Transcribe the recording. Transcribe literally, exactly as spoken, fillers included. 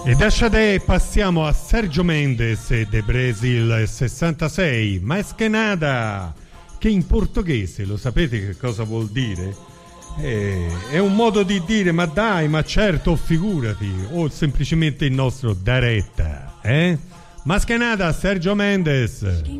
E da Sade passiamo a Sergio Mendes e De Brasil sessantasei, Mas que nada, che in portoghese lo sapete che cosa vuol dire? Eh, è un modo di dire ma dai, ma certo, figurati, o semplicemente il nostro da retta, eh? Mas que nada, Sergio Mendes.